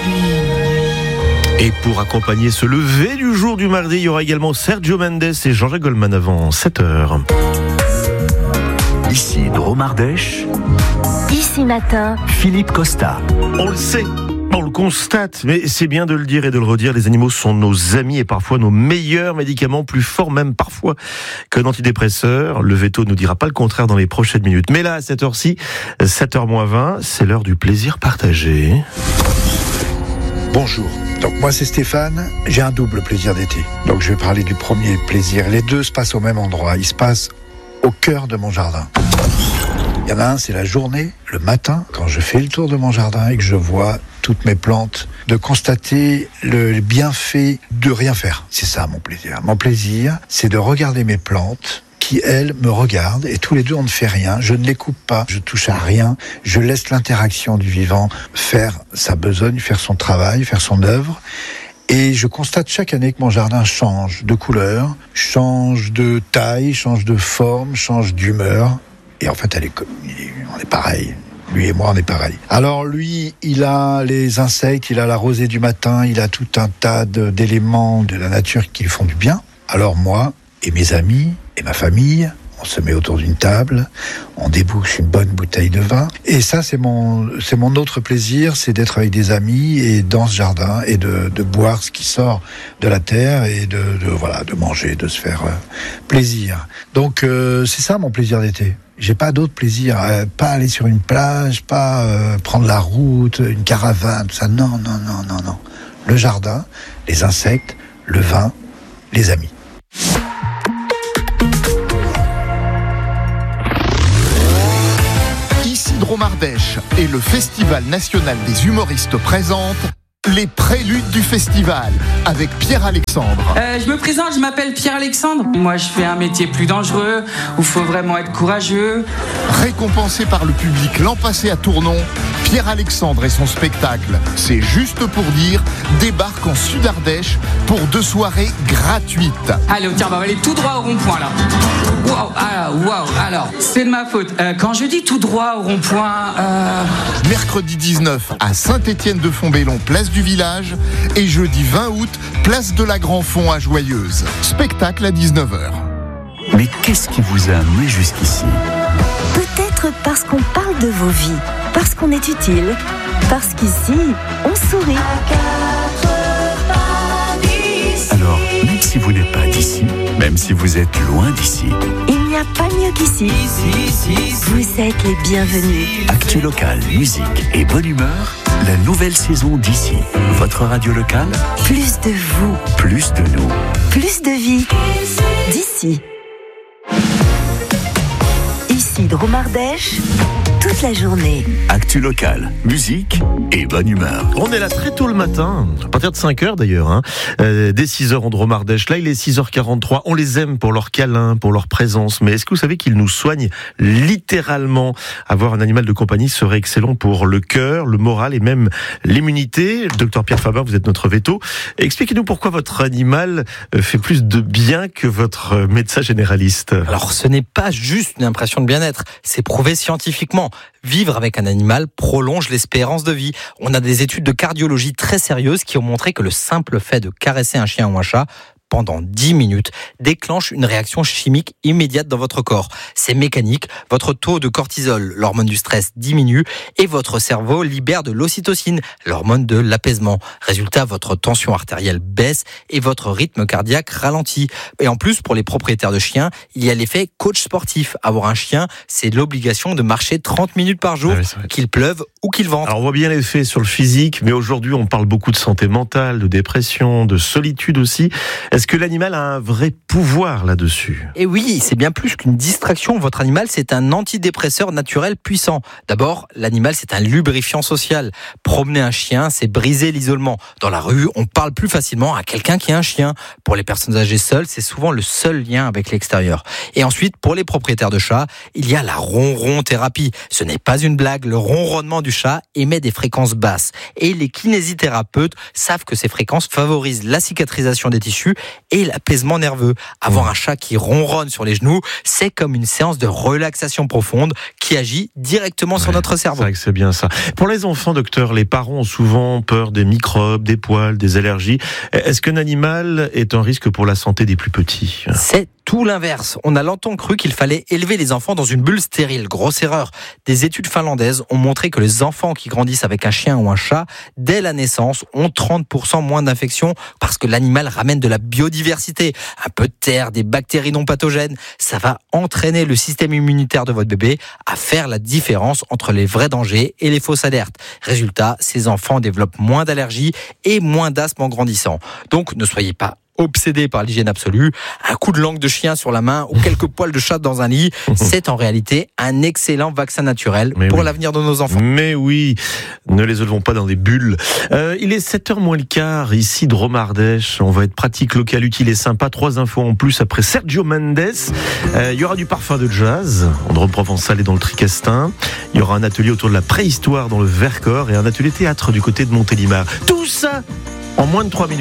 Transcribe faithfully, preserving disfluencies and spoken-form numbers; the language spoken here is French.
Et pour accompagner ce lever du jour du mardi, il y aura également Sergio Mendes et Jean-Jacques Goldman avant sept heures. Ici Dromardèche. Ici Matin. Philippe Costa. On le sait, on le constate, mais c'est bien de le dire et de le redire, les animaux sont nos amis et parfois nos meilleurs médicaments, plus forts même parfois qu'un antidépresseur. Le veto ne dira pas le contraire dans les prochaines minutes. Mais là, à cette heure-ci, sept heures moins vingt, c'est l'heure du plaisir partagé. Bonjour, donc moi c'est Stéphane, j'ai un double plaisir d'été. Donc je vais parler du premier plaisir. Les deux se passent au même endroit, ils se passent au cœur de mon jardin. Il y en a un, c'est la journée, le matin, quand je fais le tour de mon jardin et que je vois toutes mes plantes, de constater le bienfait de rien faire. C'est ça mon plaisir. Mon plaisir, c'est de regarder mes plantes qui, elles, me regardent, et tous les deux, on ne fait rien. Je ne les coupe pas, je touche à rien. Je laisse l'interaction du vivant faire sa besogne, faire son travail, faire son œuvre. Et je constate chaque année que mon jardin change de couleur, change de taille, change de forme, change d'humeur. Et en fait, elle est comme, on est pareil. Lui et moi, on est pareil. Alors lui, il a les insectes, il a la rosée du matin, il a tout un tas de, d'éléments de la nature qui lui font du bien. Alors moi et mes amis et ma famille, on se met autour d'une table, on débouche une bonne bouteille de vin. Et ça, c'est mon, c'est mon autre plaisir, c'est d'être avec des amis et dans ce jardin et de, de boire ce qui sort de la terre et de, de voilà, de manger, de se faire euh, plaisir. Donc euh, c'est ça mon plaisir d'été. J'ai pas d'autre plaisir, euh, pas aller sur une plage, pas euh, prendre la route, une caravane, tout ça. Non, non, non, non, non. Le jardin, les insectes, le vin, les amis. Ici Dromardèche et le Festival national des humoristes présentent les préludes du festival avec Pierre-Alexandre. Euh, je me présente, je m'appelle Pierre-Alexandre. Moi, je fais un métier plus dangereux où il faut vraiment être courageux. Récompensé par le public l'an passé à Tournon, Pierre-Alexandre et son spectacle C'est juste pour dire débarque en Sud-Ardèche pour deux soirées gratuites. Allez, tiens, on va aller tout droit au rond-point là. Waouh, ah, waouh, alors, c'est de ma faute. Euh, quand je dis tout droit au rond-point, euh... mercredi dix-neuf à Saint-Étienne-de-Fontbellon, place du village, et jeudi vingt août, place de la Grand-Fond à Joyeuse. Spectacle à dix-neuf heures. Mais qu'est-ce qui vous a amené jusqu'ici ? Peut-être parce qu'on parle de vos vies, parce qu'on est utile, parce qu'ici, on sourit. Alors, même si vous n'êtes pas d'ici, même si vous êtes loin d'ici, il n'y a pas mieux qu'ici. Vous êtes les bienvenus. Actu local, musique et bonne humeur, la nouvelle saison d'Ici. Votre radio locale, Plus de vous, plus de nous. plus de vie. D'ici. Ici Dromardèche, toute la journée. Actu local, musique et bonne humeur. On est là très tôt le matin, à partir de cinq heures d'ailleurs, hein. euh, dès six heures en Dromardèche. Là, il est six heures quarante-trois. On les aime pour leur câlin, pour leur présence. Mais est-ce que vous savez qu'ils nous soignent littéralement ? Avoir un animal de compagnie serait excellent pour le cœur, le moral et même l'immunité. Docteur Pierre Fabin, vous êtes notre véto. Expliquez-nous pourquoi votre animal fait plus de bien que votre médecin généraliste. Alors, ce n'est pas juste une impression de bien-être, c'est prouvé scientifiquement. Vivre avec un animal prolonge l'espérance de vie. On a des études de cardiologie très sérieuses qui ont montré que le simple fait de caresser un chien ou un chat pendant dix minutes déclenche une réaction chimique immédiate dans votre corps. C'est mécanique, votre taux de cortisol, l'hormone du stress, diminue et votre cerveau libère de l'ocytocine, l'hormone de l'apaisement. Résultat, votre tension artérielle baisse et votre rythme cardiaque ralentit. Et en plus, pour les propriétaires de chiens, il y a l'effet coach sportif. Avoir un chien, c'est l'obligation de marcher trente minutes par jour, ah oui, qu'il pleuve ou qu'il vente. Alors on voit bien l'effet sur le physique, mais aujourd'hui on parle beaucoup de santé mentale, de dépression, de solitude aussi. Est-ce que l'animal a un vrai pouvoir là-dessus ? Et oui, c'est bien plus qu'une distraction. Votre animal, c'est un antidépresseur naturel puissant. D'abord, l'animal, c'est un lubrifiant social. Promener un chien, c'est briser l'isolement. Dans la rue, on parle plus facilement à quelqu'un qui a un chien. Pour les personnes âgées seules, c'est souvent le seul lien avec l'extérieur. Et ensuite, pour les propriétaires de chats, il y a la ronron-thérapie. Ce n'est pas une blague. Le ronronnement du chat émet des fréquences basses. Et les kinésithérapeutes savent que ces fréquences favorisent la cicatrisation des tissus et l'apaisement nerveux. Avoir un chat qui ronronne sur les genoux, c'est comme une séance de relaxation profonde qui agit directement sur ouais, notre cerveau. C'est vrai que c'est bien ça. Pour les enfants, docteur, les parents ont souvent peur des microbes, des poils, des allergies. Est-ce qu'un animal est un risque pour la santé des plus petits ? C'est tout l'inverse. On a longtemps cru qu'il fallait élever les enfants dans une bulle stérile. Grosse erreur. Des études finlandaises ont montré que les enfants qui grandissent avec un chien ou un chat, dès la naissance, ont trente pour cent moins d'infections parce que l'animal ramène de la biodiversité. Un peu de terre, des bactéries non pathogènes. Ça va entraîner le système immunitaire de votre bébé à faire la différence entre les vrais dangers et les fausses alertes. Résultat, ces enfants développent moins d'allergies et moins d'asthme en grandissant. Donc, ne soyez pas obsédé par l'hygiène absolue, un coup de langue de chien sur la main ou quelques poils de chat dans un lit, c'est en réalité un excellent vaccin naturel Mais pour oui. l'avenir de nos enfants. Mais oui, ne les élevons pas dans des bulles. Euh, il est sept heures moins le quart, ici de Drôme-Ardèche. On va être pratique, local, utile et sympa. Trois infos en plus après Sergio Mendes. Euh, il y aura du parfum de jazz en Drôme-Provençal et dans le Tricastin. Il y aura un atelier autour de la préhistoire dans le Vercors et un atelier théâtre du côté de Montélimar. Tout ça en moins de trois minutes.